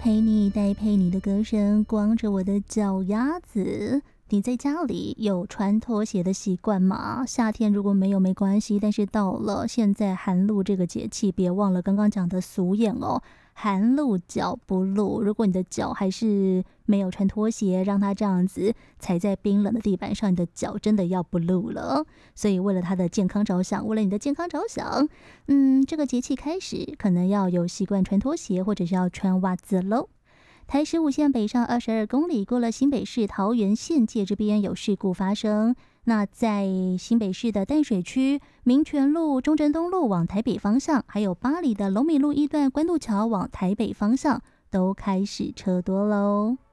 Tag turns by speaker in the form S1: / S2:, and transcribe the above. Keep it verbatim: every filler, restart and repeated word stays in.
S1: 陪你带陪你的歌声，光着我的脚丫子。你在家里有穿拖鞋的习惯吗？夏天如果没有没关系，但是到了现在寒露这个节气，别忘了刚刚讲的俗谚哦，寒露脚不露。如果你的脚还是没有穿拖鞋，让它这样子踩在冰冷的地板上，你的脚真的要不露了。所以为了它的健康着想，为了你的健康着想，嗯，这个节气开始可能要有习惯穿拖鞋，或者是要穿袜子喽。台十五线北上二十二公里，过了新北市桃园县界这边有事故发生。那在新北市的淡水区民权路、中正东路往台北方向，还有八里的龙米路一段关渡桥往台北方向，都开始车多喽。